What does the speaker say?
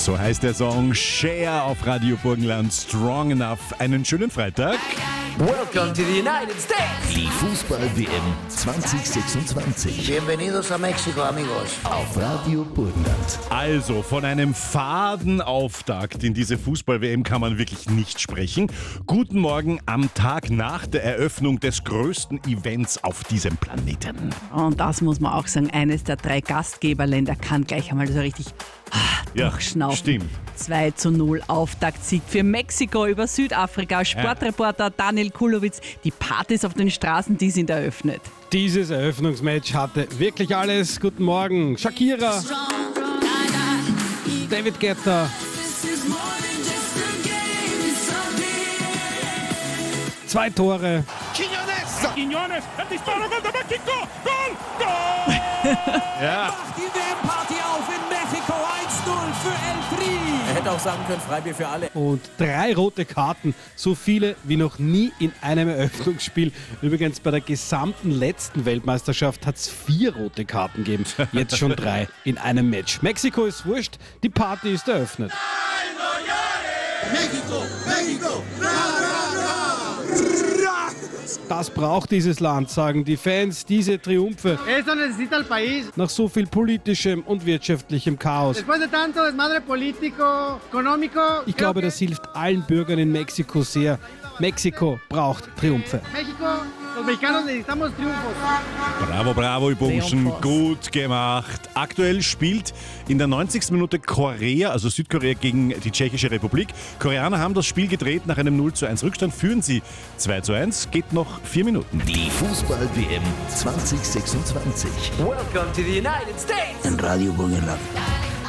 So heißt der Song Cher auf Radio Burgenland, Strong Enough. Einen schönen Freitag. Welcome to the United States. Die Fußball-WM 2026. Bienvenidos a México, amigos. Auf Radio Burgenland. Also, von einem faden Auftakt in diese Fußball-WM kann man wirklich nicht sprechen. Guten Morgen am Tag nach der Eröffnung des größten Events auf diesem Planeten. Und das muss man auch sagen, eines der 3 Gastgeberländer kann gleich einmal so richtig durchschnaufen. Stimmt. 2:0 Auftaktsieg für Mexiko über Südafrika. Sportreporter Daniel Kulowitz. Die Partys auf den Straßen, die sind eröffnet. Dieses Eröffnungsmatch hatte wirklich alles. Guten Morgen, Shakira, David Guetta, 2 Tore. Quiñones, el disparo, gol de México, Gol! Ja. Die WM-Party auf in Mexiko, 1:0 für El Tri. Er hätte auch sagen können, Freibier für alle. Und 3 rote Karten, so viele wie noch nie in einem Eröffnungsspiel. Übrigens bei der gesamten letzten Weltmeisterschaft hat es 4 rote Karten gegeben. Jetzt schon 3 in einem Match. Mexiko ist wurscht, die Party ist eröffnet. Das braucht dieses Land, sagen die Fans, diese Triumphe. Eso necesita el país. Nach so viel politischem und wirtschaftlichem Chaos. Después de tanto desmadre político, económico. Ich glaube, das hilft allen Bürgern in Mexiko sehr. Mexiko braucht Triumphe. México, los mexicanos necesitamos triunfos. Bravo, bravo, ihr Burschen. Triumphos. Gut gemacht. Aktuell spielt in der 90. Minute Korea, also Südkorea gegen die Tschechische Republik. Koreaner haben das Spiel gedreht nach einem 0:1 Rückstand. Führen sie 2:1. Geht noch 4 Minuten. Die Fußball-WM 2026. Welcome to the United States. En Radio Burgenland.